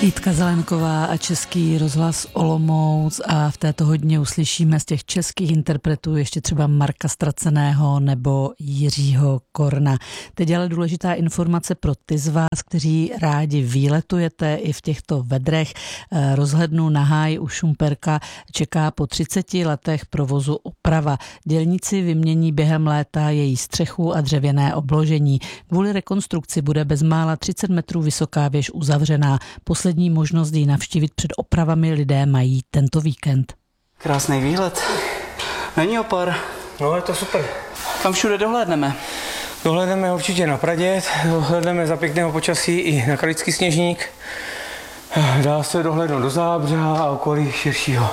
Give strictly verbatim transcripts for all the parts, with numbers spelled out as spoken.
Jitka Zelenková a Český rozhlas Olomouc a v této hodině uslyšíme z těch českých interpretů ještě třeba Marka Ztraceného nebo Jiřího Korna. Teď ale důležitá informace pro ty z vás, kteří rádi výletujete i v těchto vedrech. Rozhlednu na háji u Šumperka čeká po třiceti letech provozu oprava. Dělníci vymění během léta její střechu a dřevěné obložení. Kvůli rekonstrukci bude bezmála třicet metrů vysoká věž uzavřená. Poslední možnost ji navštívit před opravami lidé mají tento víkend. Krásný výhled. Není opar. No, je to super. Kam všude dohlédneme? Dohlédneme určitě na Praděd, dohlédneme za pěkného počasí i na Kalický Sněžník. Dá se dohlédnout do Zábřeha a okolí širšího.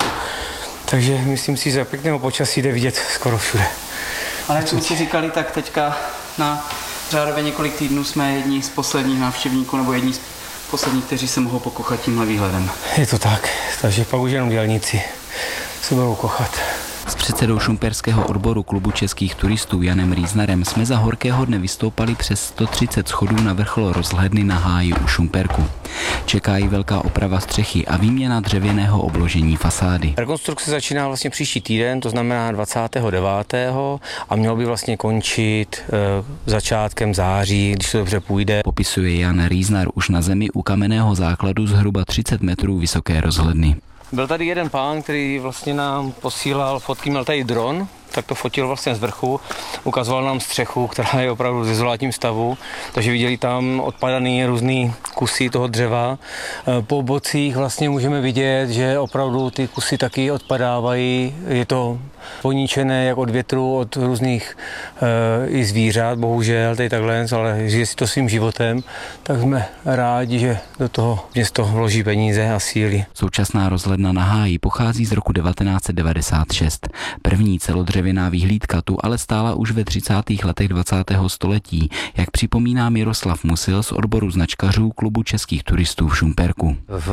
Takže myslím si, že za pěkného počasí jde vidět skoro všude. Ale jak jsme si říkali, tak teďka na řádově několik týdnů jsme jedni z posledních návštěvníků nebo jedni z posledních, kteří se mohou pokochat tímhle výhledem. Je to tak, takže pak už jenom dělníci se budou kochat. S předsedou šumperského odboru klubu českých turistů Janem Rýznarem jsme za horkého dne vystoupali přes sto třicet schodů na vrchol rozhledny na háji u Šumperku. Čeká jí velká oprava střechy a výměna dřevěného obložení fasády. Rekonstrukce začíná vlastně příští týden, to znamená dvacátého devátého a mělo by vlastně končit e, začátkem září, když to dobře půjde. Popisuje Jan Rýznar už na zemi u kamenného základu zhruba třicet metrů vysoké rozhledny. Byl tady jeden pán, který vlastně nám posílal fotky, měl tady dron, tak to fotil vlastně z vrchu, ukazoval nám střechu, která je opravdu v dezolátním stavu, takže viděli tam odpadaný různý kusy toho dřeva. Po bocích vlastně můžeme vidět, že opravdu ty kusy taky odpadávají, je to poníčené jak od větru, od různých e, i zvířat, bohužel, tady takhle, ale žije si to svým životem, tak jsme rádi, že do toho město vloží peníze a síly. Současná rozhledna na háji pochází z roku devatenáct set devadesát šest. První celodřevěná vyhlídka tu ale stála už ve třicátých letech dvacátého století, jak připomíná Miroslav Musil z odboru značkařů klubu českých turistů v Šumperku. V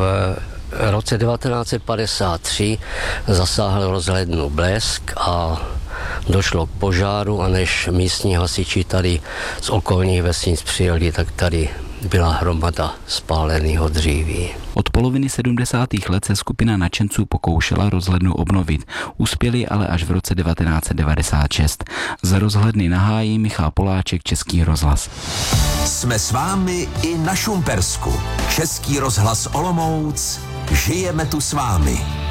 roce devatenáct set padesát tři zasáhl rozhlednu blesk a došlo k požáru, a než místní hasiči tady z okolních vesnic přijeli, tak tady byla hromada spáleného dříví. Od poloviny sedmdesátých let se skupina nadšenců pokoušela rozhlednu obnovit. Uspěli ale až v roce devatenáct set devadesát šest. Z rozhledny na háji Michal Poláček, Český rozhlas. Jsme s vámi i na Šumpersku. Český rozhlas Olomouc. Žijeme tu s vámi.